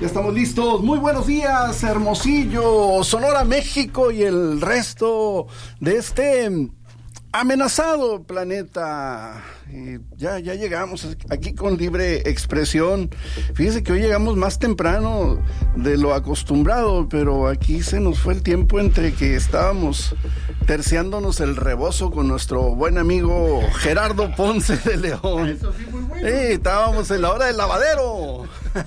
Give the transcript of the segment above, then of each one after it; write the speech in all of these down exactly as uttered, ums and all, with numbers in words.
Ya estamos listos. Muy buenos días, Hermosillo, Sonora, México y el resto de este amenazado planeta. Y ya, ya llegamos aquí con libre expresión. Fíjese que hoy llegamos más temprano de lo acostumbrado, pero aquí se nos fue el tiempo entre que estábamos terciándonos el rebozo con nuestro buen amigo Gerardo Ponce de León. Eso sí, muy bueno. Sí, estábamos en la hora del lavadero.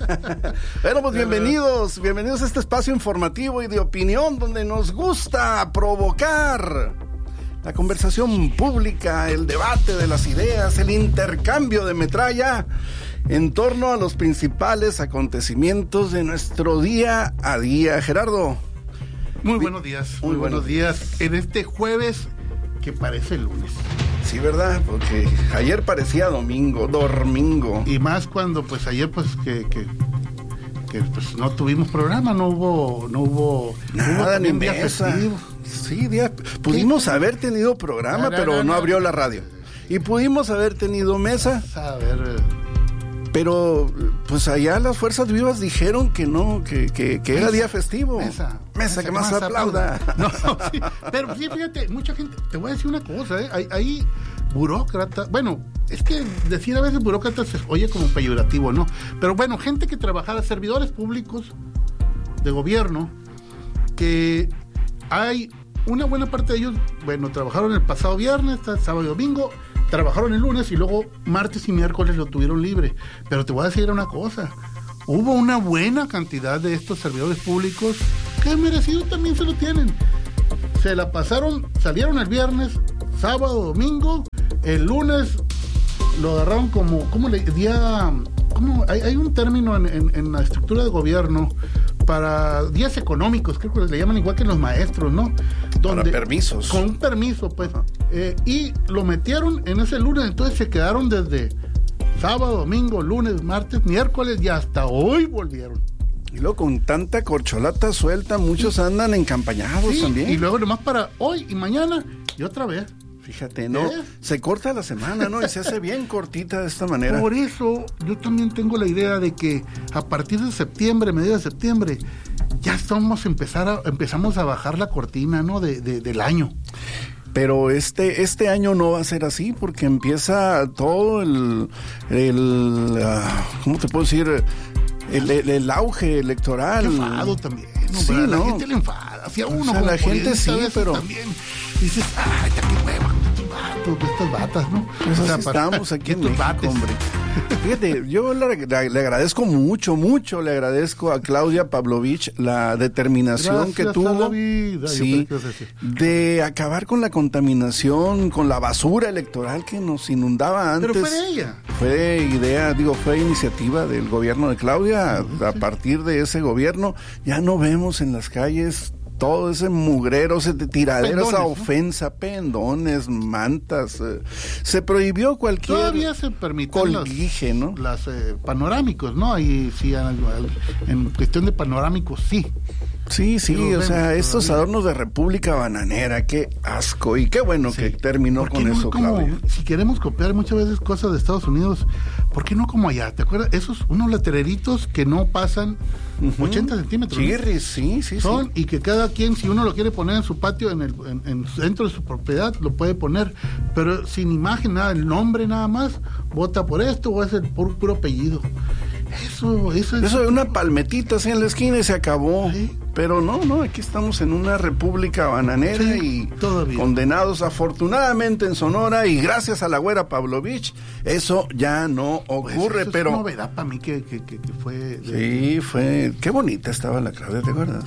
Bueno, pues bienvenidos, bienvenidos a este espacio informativo y de opinión donde nos gusta provocar la conversación pública, el debate de las ideas, el intercambio de metralla en torno a los principales acontecimientos de nuestro día a día. Gerardo. Muy buenos días, muy, muy buenos días. días. En este jueves que parece lunes. Sí, ¿verdad? Porque ayer parecía domingo, dormingo. Y más cuando, pues, ayer, pues, que... que... que pues no tuvimos programa, no hubo, no hubo nada, hubo ni mesa. Sí, día, pudimos ¿Qué? haber tenido programa, no, no, pero no, no abrió la radio. Y pudimos haber tenido mesa. A ver, pero pues allá las fuerzas vivas dijeron que no, que, que, que mesa, era día festivo. Mesa, mesa, mesa que, que más, más aplauda. aplauda. No, sí, pero sí, fíjate, mucha gente, te voy a decir una cosa, ¿eh? Hay, hay burócratas, bueno, es que decir a veces burócratas se oye como peyorativo, ¿no? Pero bueno, gente que trabajara, servidores públicos de gobierno, que hay una buena parte de ellos, bueno, trabajaron el pasado viernes, sábado y domingo, trabajaron el lunes y luego martes y miércoles lo tuvieron libre. Pero te voy a decir una cosa, hubo una buena cantidad de estos servidores públicos que merecido también se lo tienen. Se la pasaron, salieron el viernes, sábado, domingo, el lunes lo agarraron como, ¿cómo le día? ¿Cómo? Hay, hay un término en, en, en la estructura de gobierno para días económicos, creo que le llaman igual que los maestros, ¿no? Donde, para permisos. Con un permiso, pues. Eh, y lo metieron en ese lunes, entonces se quedaron desde sábado, domingo, lunes, martes, miércoles y hasta hoy volvieron. Y luego con tanta corcholata suelta, muchos sí. andan encampañados sí, también. Y luego nomás para hoy y mañana y otra vez. Fíjate, ¿no? ¿Eh? Se corta la semana, ¿no? Y se hace bien cortita de esta manera. Por eso yo también tengo la idea de que a partir de septiembre, mediados de septiembre, ya estamos empezar a, empezamos a bajar la cortina, ¿no? De, de, del año. Pero este este año no va a ser así porque empieza todo el, el uh, ¿cómo te puedo decir? El, el, el auge electoral. Qué enfado también, ¿no? Sí, ¿no? La ¿no? gente le enfada. Hacia uno, o sea, la gente sí, pero también dices, ay, también hueva. Estas batas, ¿no? Pues o sea, estamos aquí en México, bates. Hombre. Fíjate, yo le, le, le agradezco mucho, mucho, le agradezco a Claudia Pavlovich la determinación Gracias que tuvo a la vida. Sí, de acabar con la contaminación, con la basura electoral que nos inundaba antes. Pero fue de ella. Fue idea, digo, fue iniciativa del gobierno de Claudia. Sí. A partir de ese gobierno ya no vemos en las calles todo ese mugrero, ese tiradero, pendones, esa ofensa, ¿no? Pendones, mantas, eh, se prohibió cualquier todavía se permiten colguije, las, ¿no? Las eh, panorámicos, ¿no? Ahí sí, en cuestión de panorámicos, sí. Sí, sí, o sea, estos todavía. Adornos de República Bananera, qué asco, y qué bueno sí. que terminó con no, eso, como, Claudia. Si queremos copiar muchas veces cosas de Estados Unidos, ¿por qué no como allá? ¿Te acuerdas? Esos, unos letreritos que no pasan uh-huh. ochenta centímetros. Chirris, sí, sí, Son, sí. Y que cada quien, si uno lo quiere poner en su patio, en el en, en dentro de su propiedad, lo puede poner, pero sin imagen, nada, el nombre nada más, vota por esto o es el puro, puro apellido. Eso, eso es... Eso de una palmetita así en la esquina y se acabó. ¿Sí? Pero no, no, aquí estamos en una república bananera sí, y todavía. Condenados afortunadamente en Sonora y gracias a la güera Pavlovich, eso ya no ocurre, pues eso pero... es una novedad para mí que, que, que, que fue... De... Sí, fue... Qué bonita estaba la Claudia, ¿te acuerdas?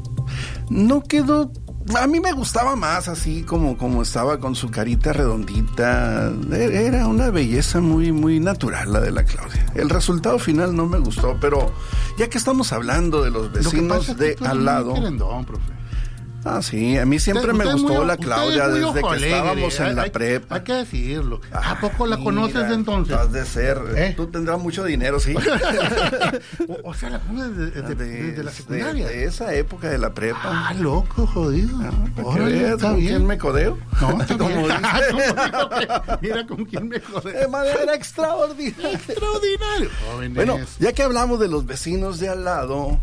No quedó... A mí me gustaba más así como, como estaba con su carita redondita. Era una belleza muy, muy natural la de la Claudia. El resultado final no me gustó, pero ya que estamos hablando de los vecinos de al lado. Querendón, profe. Ah, sí, a mí siempre Usted- me usted gustó muy- la usted Claudia es muy desde ojo que alegre, estábamos en hay- la hay- prepa. Hay que decirlo. ¿A poco la Mira, conoces de entonces? Has de ser. ¿Eh? Tú tendrás mucho dinero, sí. o, o sea, la conoces desde, desde- De- desde la de- secundaria. De, esa época de la prepa. Ah, loco, jodido. Para que Órale, veas está con bien. quién me codeo. No, está Como bien. dice. ¿Cómo dijo que- Mira con quién me jodé. De manera extraordinaria. Extraordinario. Jóvenes. Bueno, ya que hablamos de los vecinos de al lado,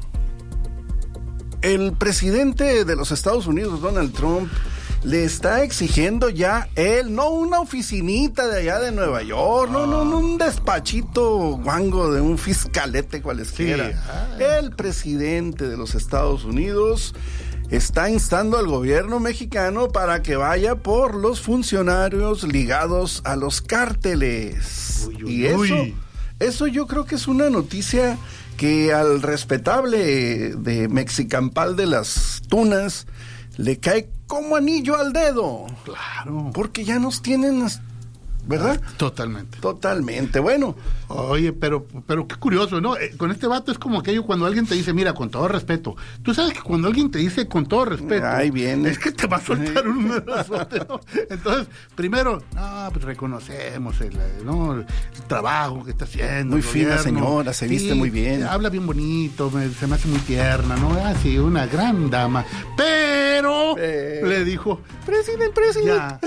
el presidente de los Estados Unidos, Donald Trump, le está exigiendo ya él, no una oficinita de allá de Nueva York, no, no, no un despachito guango de un fiscalete cualesquiera. Sí, ah. El presidente de los Estados Unidos está instando al gobierno mexicano para que vaya por los funcionarios ligados a los cárteles. Uy, uy, y eso, uy. eso yo creo que es una noticia que al respetable de Mexicampal de las Tunas le cae como anillo al dedo. Claro. Porque ya nos tienen, ¿verdad? Totalmente. Totalmente. Bueno, Oye, pero, pero qué curioso, ¿no? Eh, con este vato es como aquello cuando alguien te dice, mira, con todo respeto. Tú sabes que cuando alguien te dice con todo respeto, ahí viene. es que te va a soltar un numerosote, ¿no? Entonces, primero, no, pues reconocemos el, eh, ¿no? el trabajo que está haciendo. Muy el fina gobierno. señora, se viste muy bien. Habla bien bonito, me- se me hace muy tierna, ¿no? Ah, sí, una gran dama. Pero, Pero- le dijo, presidente, presidente. ya.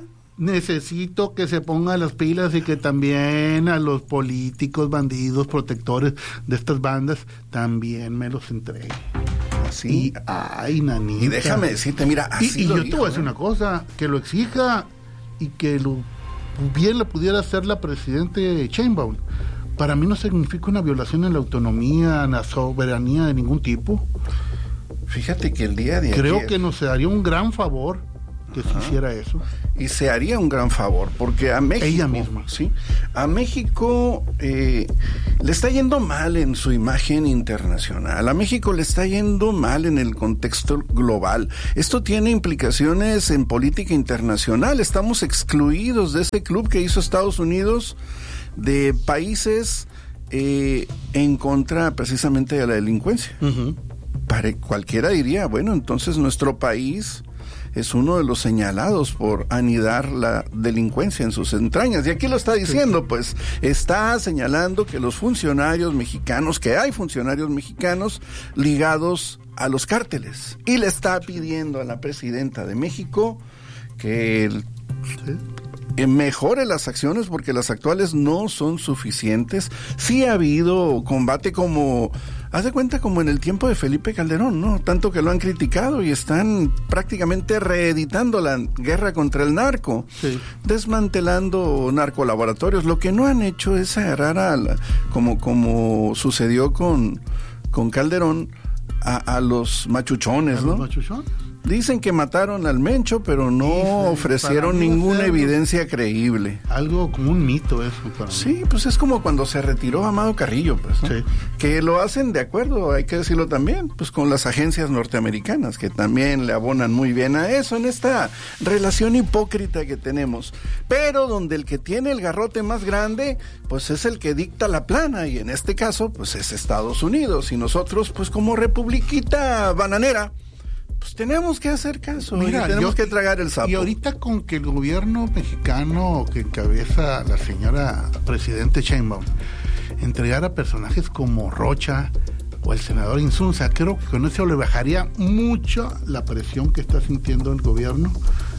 Necesito que se pongan las pilas y que también a los políticos, bandidos, protectores de estas bandas, también me los entregue. Así. Y, ay, nanita. Y déjame decirte, mira, Y, así y lo yo te dijo, voy a decir ¿eh? una cosa, que lo exija y que lo bien lo pudiera hacer la presidente Sheinbaum. Para mí no significa una violación en la autonomía, en la soberanía de ningún tipo. Fíjate que el día de Creo ayer- que nos haría un gran favor que se hiciera eso. y se haría un gran favor, porque a México, Ella misma. sí, a México eh, le está yendo mal en su imagen internacional, a México le está yendo mal en el contexto global. Esto tiene implicaciones en política internacional. Estamos excluidos de ese club que hizo Estados Unidos de países eh, en contra precisamente de la delincuencia. Ujú. Para cualquiera diría, bueno, entonces nuestro país es uno de los señalados por anidar la delincuencia en sus entrañas. Y aquí lo está diciendo, pues, está señalando que los funcionarios mexicanos, que hay funcionarios mexicanos ligados a los cárteles. Y le está pidiendo a la presidenta de México que el- Sí. eh, mejore las acciones, porque las actuales no son suficientes. Sí ha habido combate como, haz de cuenta, como en el tiempo de Felipe Calderón, ¿no? Tanto que lo han criticado y están prácticamente reeditando la guerra contra el narco, Sí. desmantelando narcolaboratorios. Lo que no han hecho es agarrar a la- como, como sucedió con, con Calderón, a, a los machuchones, ¿A ¿no? los machuchones? Dicen que mataron al Mencho, pero no Híjole, para ofrecieron mí va a ninguna ser- evidencia creíble. Algo como un mito eso para mí. Sí, pues es como cuando se retiró Amado Carrillo, pues, ¿no? Sí. Que lo hacen de acuerdo, hay que decirlo también, pues con las agencias norteamericanas, que también le abonan muy bien a eso, en esta relación hipócrita que tenemos. Pero donde el que tiene el garrote más grande, pues es el que dicta la plana, y en este caso, pues es Estados Unidos, y nosotros, pues como republiquita bananera, pues tenemos que hacer caso, Mira, y tenemos yo- que tragar el sapo. Y ahorita con que el gobierno mexicano que encabeza la señora presidente Sheinbaum entregara personajes como Rocha o el senador Insunza, creo que con eso le bajaría mucho la presión que está sintiendo el gobierno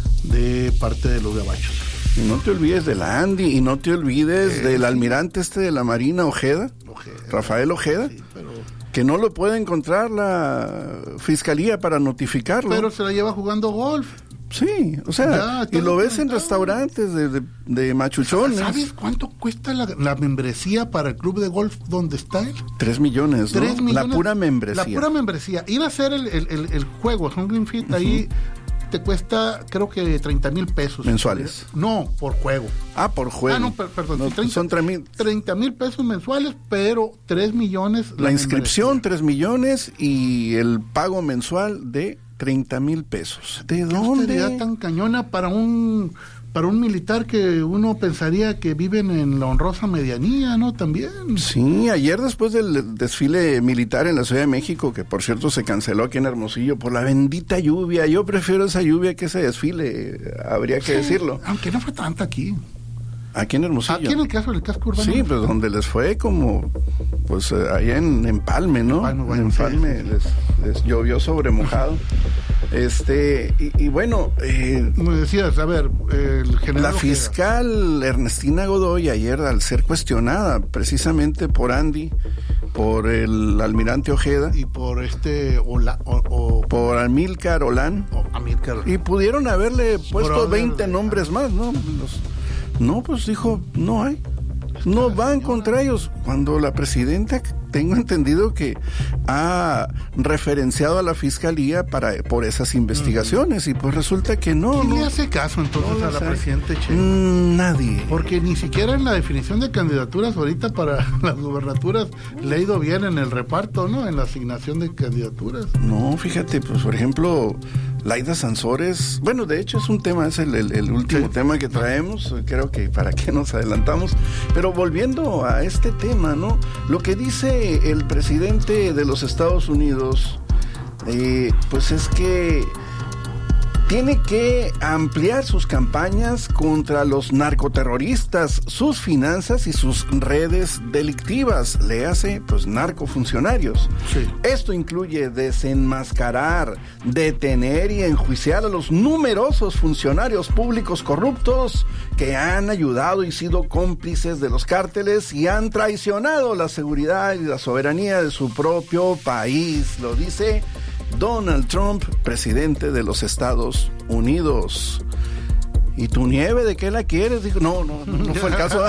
de parte de los gabachos. Y no te olvides de la Andy, y no te olvides Eh, del sí. almirante este de la Marina, Ojeda, Ojeda. Rafael Ojeda, Sí, pero, que no lo puede encontrar la fiscalía para notificarlo. pero se la lleva jugando golf. Sí, o sea, Ya, está y lo ves en documentado. restaurantes de, de, de machuchones. ¿Sabes cuánto cuesta la, la membresía para el club de golf donde está él? Tres millones, ¿no? Tres millones. La pura membresía. La pura membresía. Ir a hacer el, el, el, el juego, son Green Fit, ahí te cuesta, creo que treinta mil pesos. Mensuales. No, por juego. Ah, por juego. Ah, no, per- perdón. No, sí, treinta son tres mil. treinta mil pesos mensuales, pero tres millones. La inscripción, membresía. tres millones, y el pago mensual de treinta mil pesos. ¿De ¿Qué dónde? austeridad tan cañona para un para un militar que uno pensaría que viven en la honrosa medianía, ¿no? También. Sí, ayer después del desfile militar en la Ciudad de México, que por cierto se canceló aquí en Hermosillo por la bendita lluvia, yo prefiero esa lluvia que ese desfile, habría que sí, decirlo. Aunque no fue tanto aquí. Aquí en Hermosillo. Aquí en el caso del casco urbano. Sí, pues donde les fue como, pues eh, allá en Empalme, ¿no? Bueno, bueno, en Empalme sí. les, les llovió sobre mojado. Este, y, y bueno... Eh, Me decías, a ver, el general... La fiscal Ojeda. Ernestina Godoy ayer, al ser cuestionada precisamente por Andy, por el almirante Ojeda... Y por este... Ola, o, o, por Amílcar Olán. O Amílcar. Y pudieron haberle puesto Brother, veinte nombres más, ¿no? Los, no, pues dijo, no hay. No van contra ellos. Cuando la presidenta, tengo entendido que ha referenciado a la fiscalía para por esas investigaciones, uh-huh. y pues resulta que no. ¿Quién no, le hace caso entonces no a la sabe. presidenta Che? Mm, nadie. Porque ni siquiera en la definición de candidaturas ahorita para las gubernaturas le ha ido bien en el reparto, ¿no? En la asignación de candidaturas. No, fíjate, pues por ejemplo, Laida Sansores, bueno, de hecho es un tema, es el, el, el último sí. tema que traemos, creo que para qué nos adelantamos, pero volviendo a este tema, ¿no? Lo que dice el presidente de los Estados Unidos, eh, pues es que tiene que ampliar sus campañas contra los narcoterroristas, sus finanzas y sus redes delictivas, léase, pues narcofuncionarios. Sí. Esto incluye desenmascarar, detener y enjuiciar a los numerosos funcionarios públicos corruptos que han ayudado y sido cómplices de los cárteles y han traicionado la seguridad y la soberanía de su propio país, lo dice Donald Trump, presidente de los Estados Unidos. ¿Y tu nieve de qué la quieres? Dijo, no, no, no, no fue el caso.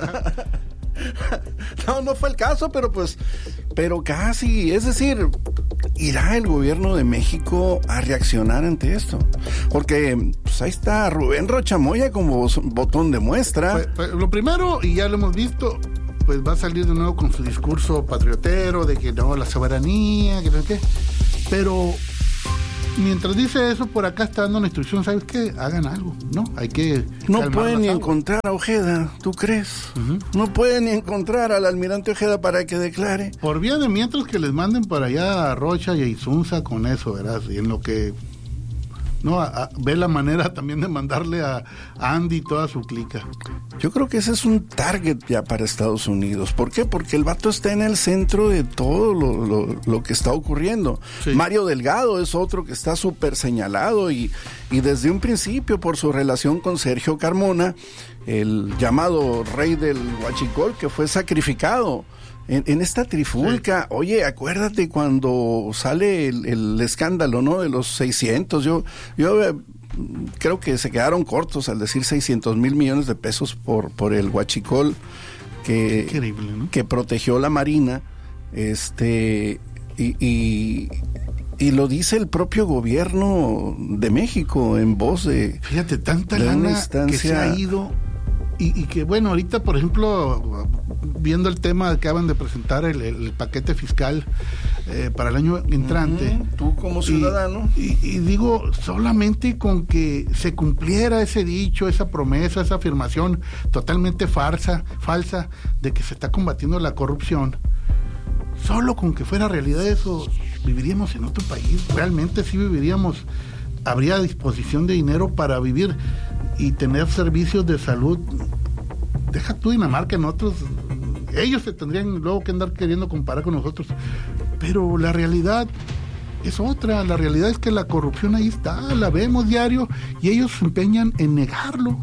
No, no fue el caso, pero pues, pero casi, es decir, ¿irá el gobierno de México a reaccionar ante esto? Porque pues ahí está Rubén Rochamoya como botón de muestra. Pues, pues, lo primero, y ya lo hemos visto, pues va a salir de nuevo con su discurso patriotero de que no, la soberanía, que no qué. Pero mientras dice eso, por acá está dando una instrucción, ¿sabes qué? Hagan algo, ¿no? Hay que... No pueden ni encontrar a Ojeda, ¿tú crees? Uh-huh. No pueden ni encontrar al almirante Ojeda para que declare. Por vía de mientras que les manden para allá a Rocha y a Isunza con eso, ¿verdad? Y en lo que... No, a, a, ve la manera también de mandarle a, a Andy toda su clica. Yo creo que ese es un target ya para Estados Unidos. ¿Por qué? Porque el vato está en el centro de todo lo, lo, lo que está ocurriendo. Sí. Mario Delgado es otro que está súper señalado y, y desde un principio por su relación con Sergio Carmona, el llamado rey del huachicol que fue sacrificado En, en esta trifulca. Sí. Oye, acuérdate cuando sale el, el escándalo, ¿no? De los seiscientos, yo, yo eh, creo que se quedaron cortos al decir seiscientos mil millones de pesos por, por el huachicol que, increíble, ¿no? que protegió la Marina, este, y, y, y lo dice el propio gobierno de México en voz de... Fíjate, tanta lana instancia... que se ha ido... Y, y que bueno, ahorita por ejemplo, viendo el tema, acaban de presentar el, el, el paquete fiscal eh, para el año entrante. Uh-huh. Tú como ciudadano. Y, y, y digo, solamente con que se cumpliera ese dicho, esa promesa, esa afirmación totalmente farsa, falsa, de que se está combatiendo la corrupción, solo con que fuera realidad eso, viviríamos en otro país. Realmente sí viviríamos, habría disposición de dinero para vivir y tener servicios de salud. Deja tú Dinamarca, en otros, ellos se tendrían luego que andar queriendo comparar con nosotros, pero la realidad es otra. La realidad es que la corrupción ahí está, la vemos diario y ellos se empeñan en negarlo.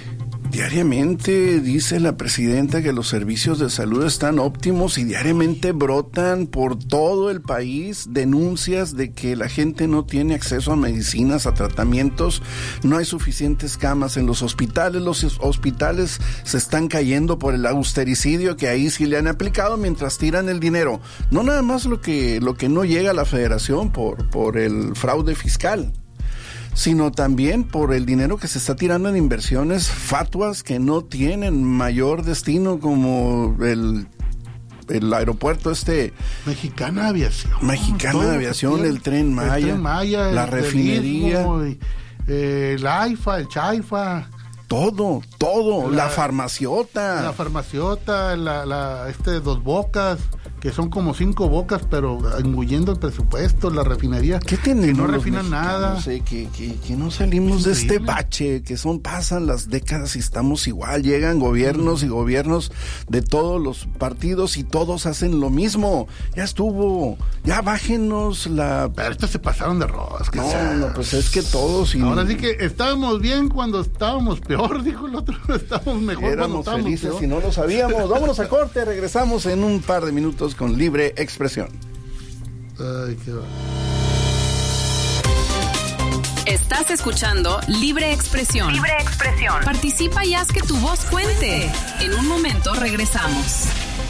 Diariamente dice la presidenta que los servicios de salud están óptimos y diariamente brotan por todo el país denuncias de que la gente no tiene acceso a medicinas, a tratamientos, no hay suficientes camas en los hospitales, los hospitales se están cayendo por el austericidio que ahí sí le han aplicado mientras tiran el dinero. No nada más lo que, lo que no llega a la federación por, por el fraude fiscal, sino también por el dinero que se está tirando en inversiones fatuas que no tienen mayor destino, como el, el aeropuerto este... Mexicana Aviación. Mexicana de Aviación, el Tren Maya, el Tren Maya la el refinería. Turismo, eh, el AIFA, el CHAIFA. Todo, todo, la, La- farmaciota. La farmaciota, la, la, este, Dos Bocas, que son como cinco bocas, pero engullendo el presupuesto, la refinería. ¿Qué tienen? Que no los refinan nada. mexicanos, eh? que, que, que no salimos de este Increíble. bache, que son, pasan las décadas y estamos igual, llegan gobiernos y gobiernos de todos los partidos y todos hacen lo mismo. Ya estuvo, ya bájenos la... Pero estos se pasaron de rosca. No, no, pues es que todos... y- Ahora sí que estábamos bien cuando estábamos peor, dijo el otro. Estábamos mejor cuando Éramos estábamos felices peor. y no lo sabíamos. Vámonos a corte, regresamos en un par de minutos con Libre Expresión. Ay, qué va. Estás escuchando Libre Expresión. Libre Expresión. Participa y haz que tu voz cuente. En un momento regresamos.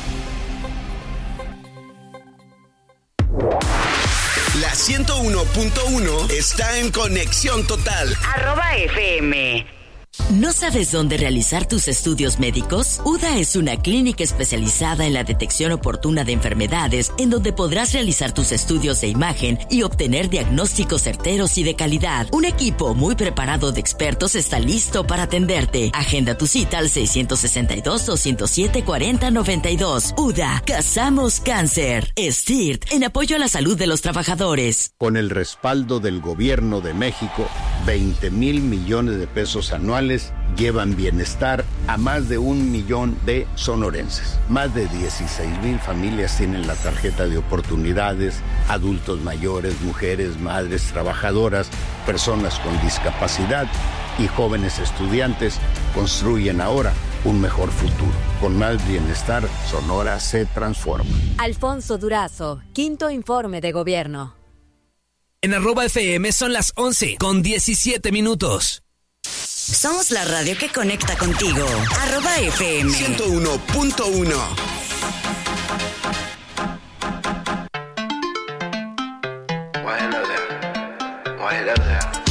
La ciento uno punto uno está en conexión total. Arroba F M. ¿No sabes dónde realizar tus estudios médicos? U D A es una clínica especializada en la detección oportuna de enfermedades, en donde podrás realizar tus estudios de imagen y obtener diagnósticos certeros y de calidad. Un equipo muy preparado de expertos está listo para atenderte. Agenda tu cita al seis seis dos, dos cero siete, cuatro cero nueve dos. U D A, Cazamos Cáncer. S T I R T, en apoyo a la salud de los trabajadores. Con el respaldo del Gobierno de México, veinte mil millones de pesos anuales llevan bienestar a más de un millón de sonorenses. Más de dieciséis mil familias tienen la tarjeta de oportunidades, adultos mayores, mujeres, madres trabajadoras, personas con discapacidad y jóvenes estudiantes construyen ahora un mejor futuro. Con más bienestar, Sonora se transforma. Alfonso Durazo, quinto informe de gobierno. En arroba F M son las once con diecisiete minutos. Somos la radio que conecta contigo. Arroba F M. ciento uno punto uno. Why hello there? Why hello there?